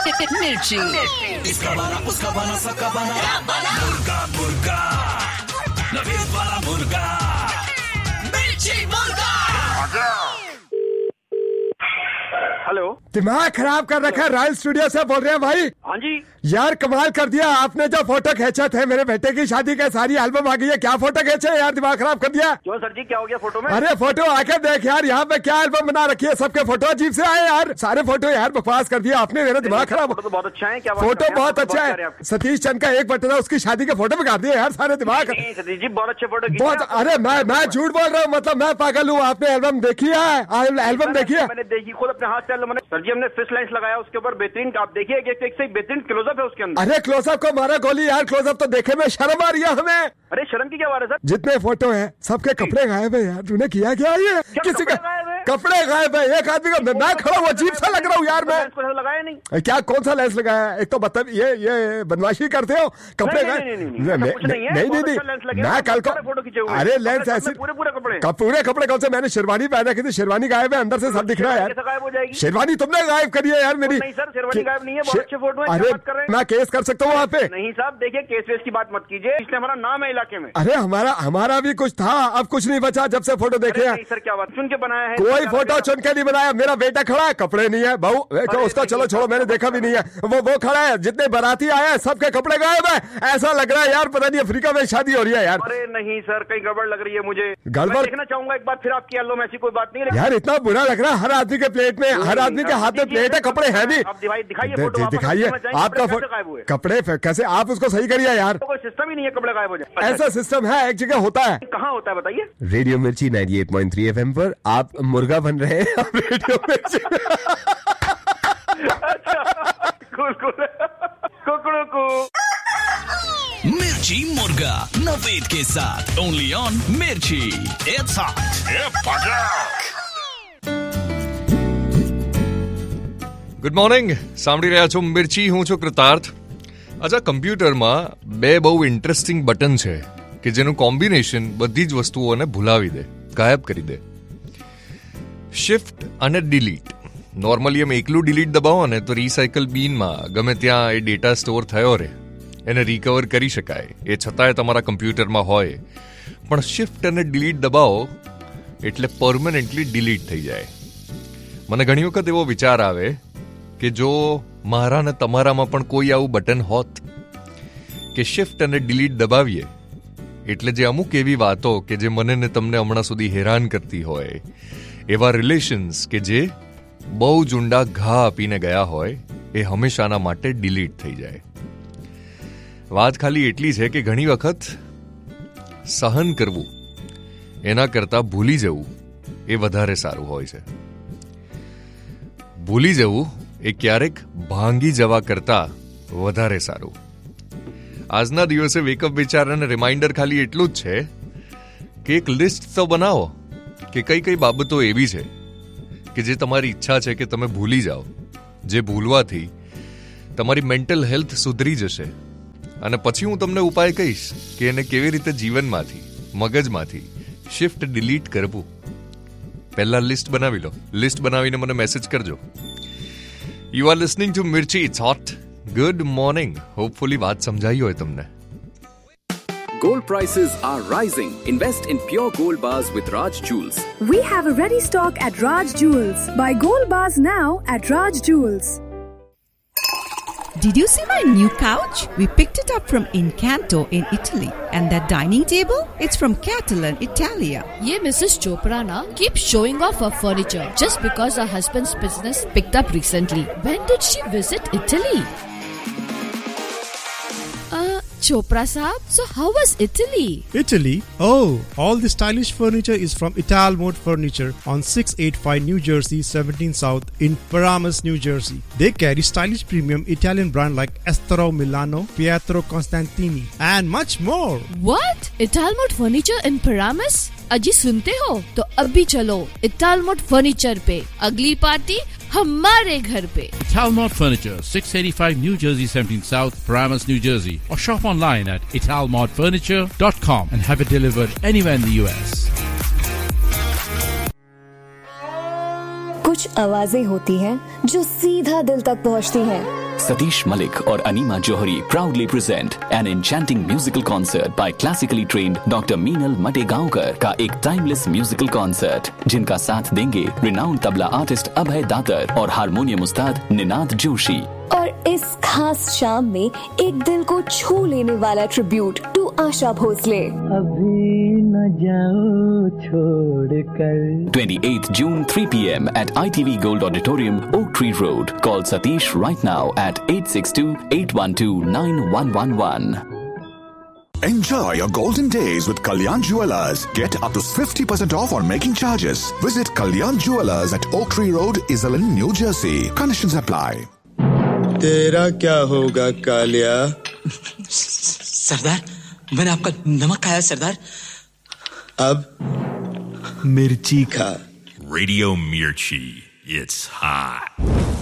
मिर्ची। इसका बना उसका बना सबका बना मुर्गा मुर्गा नवीद वाला मुर्गा मिर्ची मुर्गा। हेलो, दिमाग खराब कर रखा है। रॉयल स्टूडियो से बोल रहे हैं भाई। हाँ जी। यार कमाल कर दिया आपने, जो फोटो खींचा थे मेरे बेटे की शादी के, सारी एल्बम आ गई है। क्या फोटो खींचे यार, दिमाग खराब कर दिया। क्यों सर जी, क्या हो गया फोटो में? अरे फोटो आके देख यार, यहाँ पे क्या एल्बम बना रखी है। सबके फोटो अजीब से आए यार, सारे फोटो यार बकवास कर दिया आपने, मेरा दिमाग खराब। फोटो तो बहुत अच्छा है। क्या फोटो बहुत अच्छा है। सतीश चंद का एक बटन है, उसकी शादी के फोटो बिगाड़ दिए यार, सारे दिमाग। सतीश जी बहुत अच्छे फोटो। बहुत। अरे मैं झूठ बोल रहा हूँ, मतलब मैं पागल हूँ। आपने एल्बम देखी है? एल्बम देखी है? मैंने देखी खुद अपने हाथ से। सर जी हमने फिश लाइन्स लगाया उसके ऊपर, बेहतरीन। आप देखिए एक से बेहतरीन क्लोजअप है उसके अंदर। अरे क्लोजअप को मारा गोली यार, क्लोजअप तो देखे में शर्म आ रही है हमें। अरे शर्म की क्या बात है सर? जितने फोटो हैं सबके कपड़े गायब है यार। तूने किया क्या ये? किसी का कपड़े गायब है, एक आदमी का। मैं खड़ा हूँ, अजीब सा लग रहा हूँ यार। मैं लगाया नहीं। क्या कौन सा लेंस लगाया? एक तो मतलब ये बदमाशी करते हो। कपड़े नहीं, मैं कल को फोटो खींचे हुए। अरे लेंस ऐसे पूरे कपड़े कौन से? मैंने शेरवानी पहना की थी, शेरवानी गायब है, अंदर से सब दिख रहा है यार। गायब हो जाएगी शेरवानी तुमने गायब करी है यार मेरी। नहीं सर, शेरवानी गायब नहीं है, बहुत अच्छे फोटो है। अरे मैं केस कर सकता हूँ वहाँ पे? नहीं साहब, देखिए केस वेस की बात मत कीजिए, इसलिए हमारा नाम है इलाके में। अरे हमारा भी कुछ था, अब कुछ नहीं बचा जब से फोटो देखे हैं। सर क्या बात, चुन के बनाया है? कोई फोटो चुन के नहीं बनाया। मेरा बेटा खड़ा है, कपड़े नहीं है बहू उसका। चलो छोड़ो, मैंने देखा भी नहीं है। वो खड़ा है, जितने बाराती आए हैं सबके कपड़े गायब है। ऐसा लग रहा है यार पता नहीं अफ्रीका में शादी हो रही है यार। अरे नहीं सर, कहीं गड़बड़ लग रही है मुझे। गड़बड़ देखना चाहूंगा एक बार फिर आपकी एल्बम, ऐसी कोई बात नहीं है यार। इतना बुरा लग रहा है, हर आदमी के प्लेट में, हर आदमी के हाथ में प्लेट है, कपड़े है नहीं। दिखाइए आपका कपड़े कैसे, आप उसको सही करिए यार। कोई सिस्टम ही नहीं है कपड़े गायब हो जाए। ऐसा सिस्टम है, एक जगह होता है। कहाँ होता है बताइए? रेडियो मिर्ची 98.3 FM पर आप मुर्गा बन रहे हैं। रेडियो मिर्ची मिर्ची मुर्गा नवेद के साथ ओनली ऑन मिर्ची। It's hot. ગુડ મોર્નિંગ, સાંભળી રહ્યા છો મિર્ચી, હું છું કૃતાર્થ. અચ્છા, કમ્પ્યુટરમાં બે બહુ ઇન્ટરેસ્ટિંગ બટન છે કે જેનું કોમ્બિનેશન બધી જ વસ્તુઓને ભૂલાવી દે, ગાયબ કરી દે. શિફ્ટ અને ડિલીટ. નોર્મલી અમે એકલું ડિલીટ દબાવો ને તો રિસાયકલ બીનમાં ગમે ત્યાં એ ડેટા સ્ટોર થયો રહે, એને રિકવર કરી શકાય, એ છતાંય તમારા કમ્પ્યુટરમાં હોય. પણ શિફ્ટ અને ડિલીટ દબાવો એટલે પરમનન્ટલી ડિલીટ થઈ જાય. મને ઘણી વખત એવો વિચાર આવે કે જો મારા ને તમારામાં પણ કોઈ આવું બટન હોત કે શિફ્ટ અને ડિલીટ દબાવીએ એટલે જે અમુક એવી વાતો કે જે મને ને તમને હમણાં સુધી હેરાન કરતી હોય, એવા રિલેશન્સ કે જે બહુ જ ઊંડા ઘા આપીને ગયા હોય, એ હંમેશાના માટે ડિલીટ થઈ જાય. વાત ખાલી એટલી છે કે ઘણી વખત સહન કરવું એના કરતાં ભૂલી જવું એ વધારે સારું હોય છે. ભૂલી જવું એ ક્યારેક ભાંગી જવા કરતા વધારે સારું. આજના દિવસે વેકઅપ વિચાર અને રિમાઇન્ડર ખાલી એટલું જ છે કે એક લિસ્ટ તો બનાવો કે કઈ કઈ બાબતો એવી છે કે જે તમારી ઈચ્છા છે કે તમે ભૂલી જાઓ, જે ભૂલવાથી તમારી મેન્ટલ હેલ્થ સુધરી જશે. અને પછી હું તમને ઉપાય કહીશ કે એને કેવી રીતે જીવનમાંથી, મગજમાંથી શિફ્ટ ડિલીટ કરવું. પહેલા લિસ્ટ બનાવી લો. લિસ્ટ બનાવીને મને મેસેજ કરજો. You are listening to Mirchi. It's hot. Good morning. Hopefully વાત સમજાઈ હોય તમને. Gold prices are rising. Invest in pure gold bars with Raj Jewels. We have a ready stock at Raj Jewels. Buy gold bars now at Raj Jewels. Did you see my new couch? We picked it up from Incanto in Italy. And that dining table? It's from Catalan, Italia. Ye Mrs. Chopra na keeps showing off her furniture just because her husband's business picked up recently. When did she visit Italy? Chopra Saab, so how was Italy? Italy? Oh, all the stylish furniture is from Italmode Furniture on 685 New Jersey, 17 South in Paramus, New Jersey. They carry stylish premium Italian brand like Estero Milano, Pietro Constantini and much more. What? Italmode Furniture in Paramus? अजी सुनते हो तो अभी चलो इटालमोड furniture पे. अगली party हमारे घर पे. Italmode Furniture, 685 New Jersey, 17 South, Paramus, New Jersey. Or shop online at italmodefurniture.com and have it delivered anywhere in the US. कुछ आवाजें होती हैं जो सीधा दिल तक पहुंचती हैं, Satish Malik और enema Johri proudly present an enchanting musical concert by classically trained Dr. Meenal Mategaonkar का एक timeless musical concert, जिनका साथ देंगे renowned तबला आर्टिस्ट अभय दातर और हारमोनियम उस्ताद निनाद जोशी। और इस खास शाम में एक दिल को छू लेने वाला ट्रिब्यूट टू आशा भोसले। अभी न जाओ छोड़कर। 28th June 3 p.m. at ITV Gold Auditorium, Oak Tree Road. Call Satish right now at 862-812-9111. Enjoy your golden days with Kalyan Jewellers. Get up to 50% off on making charges. Visit Kalyan Jewellers at Oak Tree Road, Iselin, New Jersey. Conditions apply. तेरा क्या होगा कालिया? सरदार, मैंने आपका नमक खाया सरदार। अब मिर्ची खा। Radio Mirchi. It's hot.